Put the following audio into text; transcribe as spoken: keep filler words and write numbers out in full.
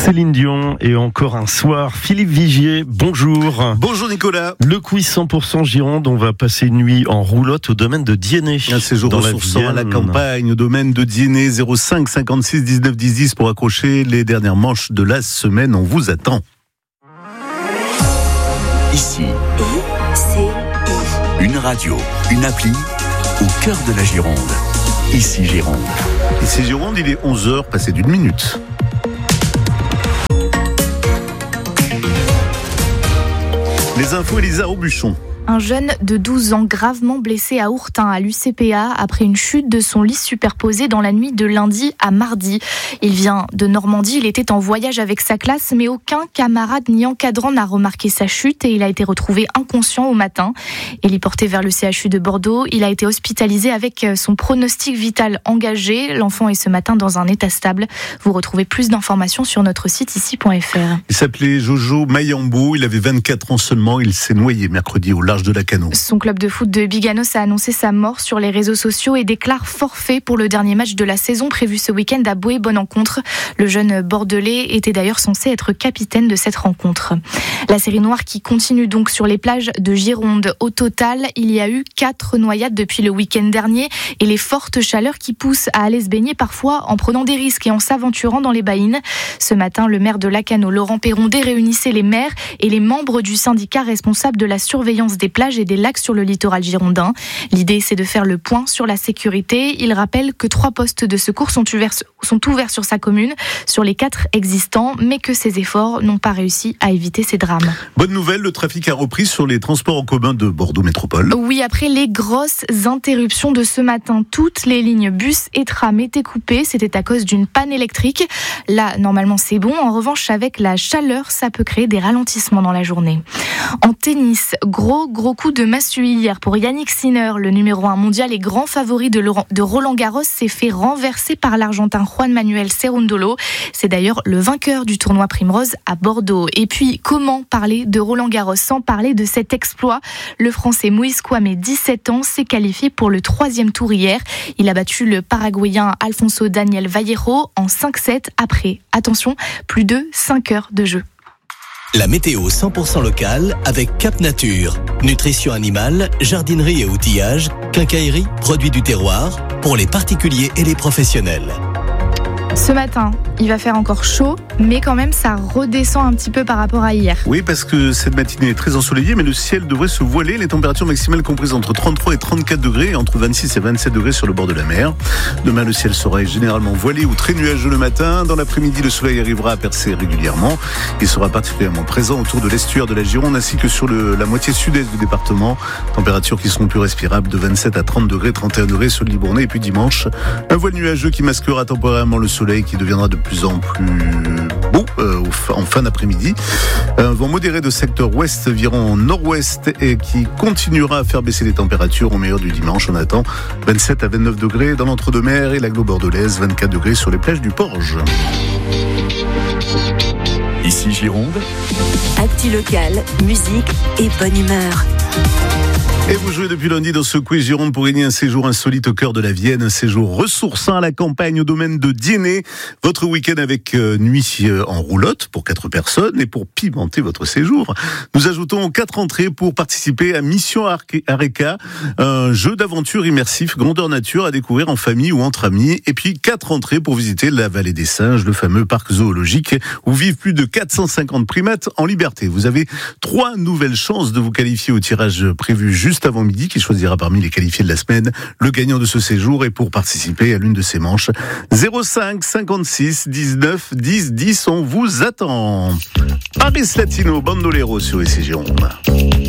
Céline Dion et encore un soir. Philippe Vigier, bonjour. Bonjour Nicolas. Le quiz cent pour cent Gironde, on va passer une nuit en roulotte au domaine de Dienay. Un séjour ressourçant à la campagne, au domaine de Dienay, zéro cinq cinquante-six dix-neuf dix dix pour accrocher les dernières manches de la semaine. On vous attend. Ici, I, C, I. Une radio, une appli, au cœur de la Gironde. Ici Gironde. Ici Gironde, il est onze heures, passé d'une minute. Les infos, Elisa Aubuchon. Un jeune de douze ans gravement blessé à Ourtin, à l'U C P A, après une chute de son lit superposé dans la nuit de lundi à mardi. Il vient de Normandie, il était en voyage avec sa classe, mais aucun camarade ni encadrant n'a remarqué sa chute et il a été retrouvé inconscient au matin. Héliporté vers le C H U de Bordeaux, il a été hospitalisé avec son pronostic vital engagé. L'enfant est ce matin dans un état stable. Vous retrouvez plus d'informations sur notre site ici point f r. Il s'appelait Jojo Mayambo, il avait vingt-quatre ans seulement, il s'est noyé mercredi au large de la Cano. Son club de foot de Biganos a annoncé sa mort sur les réseaux sociaux et déclare forfait pour le dernier match de la saison prévu ce week-end à Boé-Bonencontre. Le jeune Bordelais était d'ailleurs censé être capitaine de cette rencontre. La série noire qui continue donc sur les plages de Gironde. Au total, il y a eu quatre noyades depuis le week-end dernier et les fortes chaleurs qui poussent à aller se baigner parfois en prenant des risques et en s'aventurant dans les baïnes. Ce matin, le maire de Lacano, Laurent Perrondé, réunissait les maires et les membres du syndicat responsable de la surveillance des plages et des lacs sur le littoral girondin. L'idée, c'est de faire le point sur la sécurité. Il rappelle que trois postes de secours sont ouverts, sont ouverts sur sa commune, sur les quatre existants, mais que ces efforts n'ont pas réussi à éviter ces drames. Bonne nouvelle, le trafic a repris sur les transports en commun de Bordeaux Métropole. Oui, après les grosses interruptions de ce matin, toutes les lignes bus et tram étaient coupées. C'était à cause d'une panne électrique. Là, normalement, c'est bon. En revanche, avec la chaleur, ça peut créer des ralentissements dans la journée. En tennis, gros, gros coup de massue hier pour Yannick Sinner, le numéro un mondial et grand favori de, Laurent, de Roland Garros, s'est fait renverser par l'Argentin Juan Manuel Cerundolo. C'est d'ailleurs le vainqueur du tournoi Primrose à Bordeaux. Et puis, comment parler de Roland Garros sans parler de cet exploit? Le Français Moïse Kouamé, dix-sept ans, s'est qualifié pour le troisième tour hier. Il a battu le Paraguayen Alfonso Daniel Vallejo en cinq sept après, attention, plus de cinq heures de jeu. La météo cent pour cent locale avec Cap Nature. Nutrition animale, jardinerie et outillage, quincaillerie, produits du terroir, pour les particuliers et les professionnels. Ce matin, il va faire encore chaud, mais quand même ça redescend un petit peu par rapport à hier. Oui, parce que cette matinée est très ensoleillée, mais le ciel devrait se voiler. Les températures maximales comprises entre trente-trois et trente-quatre degrés, et entre vingt-six et vingt-sept degrés sur le bord de la mer. Demain, le ciel sera généralement voilé ou très nuageux le matin. Dans l'après-midi, le soleil arrivera à percer régulièrement. Il sera particulièrement présent autour de l'estuaire de la Gironde, ainsi que sur le, la moitié sud-est du département. Températures qui seront plus respirables de vingt-sept à trente degrés, trente et un degrés sur le Libournais. Et puis dimanche, un voile nuageux qui masquera temporairement le soleil, qui deviendra de plus en plus beau euh, en fin d'après-midi. Un vent modéré de secteur ouest virant nord-ouest et qui continuera à faire baisser les températures au meilleur du dimanche. On attend vingt-sept à vingt-neuf degrés dans l'entre-deux-mer et l'agglo bordelaise, vingt-quatre degrés sur les plages du Porge. Ici Gironde. Actu local, musique et bonne humeur. Et vous jouez depuis lundi dans ce quiz Gironde pour gagner un séjour insolite au cœur de la Vienne, un séjour ressourçant à la campagne au domaine de Dienay. Votre week-end avec euh, nuit euh, en roulotte pour quatre personnes. Et pour pimenter votre séjour, nous ajoutons quatre entrées pour participer à Mission Areka, un jeu d'aventure immersif grandeur nature à découvrir en famille ou entre amis. Et puis quatre entrées pour visiter la vallée des singes, le fameux parc zoologique où vivent plus de quatre cent cinquante primates en liberté. Vous avez trois nouvelles chances de vous qualifier au tirage prévu juste avant midi, qui choisira parmi les qualifiés de la semaine le gagnant de ce séjour. Et pour participer à l'une de ces manches, zéro cinq cinquante-six dix-neuf dix dix, on vous attend. Paris Latino Bandolero sur Ici Gironde.